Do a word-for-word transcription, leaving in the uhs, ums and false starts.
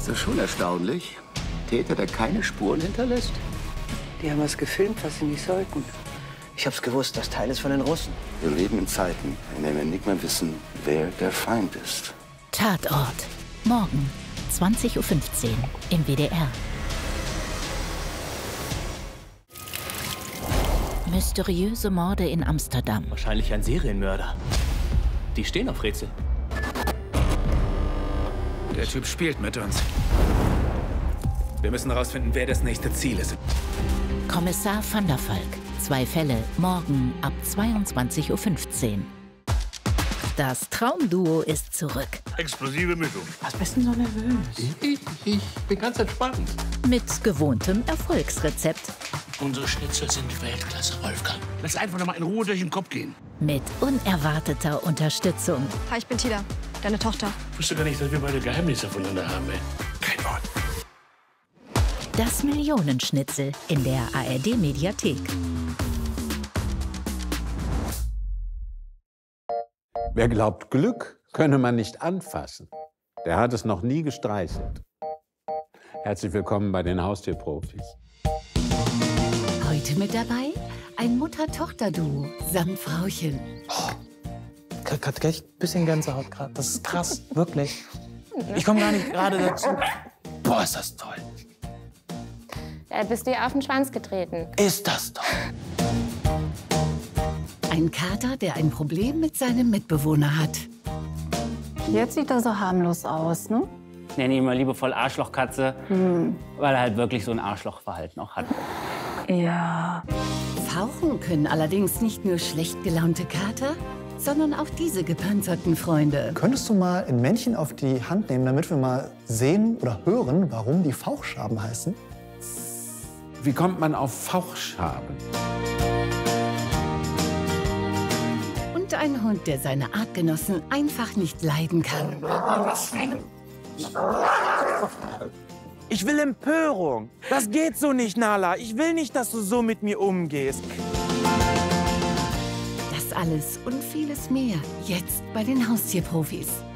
Das ist schon erstaunlich. Täter, der keine Spuren hinterlässt. Die haben was gefilmt, was sie nicht sollten. Ich hab's gewusst, das Teil ist von den Russen. Wir leben in Zeiten, in denen wir nicht mehr wissen, wer der Feind ist. Tatort. Morgen, zwanzig Uhr fünfzehn im W D R. Mysteriöse Morde in Amsterdam. Wahrscheinlich ein Serienmörder. Die stehen auf Rätsel. Der Typ spielt mit uns. Wir müssen herausfinden, wer das nächste Ziel ist. Kommissar Van der Valk. Zwei Fälle, morgen ab zweiundzwanzig Uhr fünfzehn. Das Traumduo ist zurück. Explosive Mischung. Was bist denn so nervös? Ich, ich bin ganz entspannt. Mit gewohntem Erfolgsrezept. Unsere Schnitzel sind Weltklasse, Wolfgang. Lass einfach noch mal in Ruhe durch den Kopf gehen. Mit unerwarteter Unterstützung. Hi, ich bin Tila, deine Tochter. Ich wusste gar nicht, dass wir beide Geheimnisse voneinander haben, ey. Kein Wort. Das Millionenschnitzel in der A R D-Mediathek. Wer glaubt, Glück könne man nicht anfassen, der hat es noch nie gestreichelt. Herzlich willkommen bei den Haustierprofis. Heute mit dabei ein Mutter-Tochter-Duo samt Frauchen. Oh, ich krieg echt ein bisschen Gänsehaut gerade. Das ist krass, wirklich. Ich komme gar nicht gerade dazu. Boah, ist das toll. Da bist du ja auf den Schwanz getreten. Ist das toll. Ein Kater, der ein Problem mit seinem Mitbewohner hat. Jetzt sieht er so harmlos aus, ne? Ich nenne ihn mal liebevoll Arschlochkatze, hm. weil er halt wirklich so ein Arschlochverhalten auch hat. Ja. Fauchen können allerdings nicht nur schlecht gelaunte Kater, sondern auch diese gepanzerten Freunde. Könntest du mal ein Männchen auf die Hand nehmen, damit wir mal sehen oder hören, warum die Fauchschaben heißen? Wie kommt man auf Fauchschaben? Und ein Hund, der seine Artgenossen einfach nicht leiden kann. Ich will Empörung. Das geht so nicht, Nala. Ich will nicht, dass du so mit mir umgehst. Das alles und vieles mehr jetzt bei den Haustierprofis.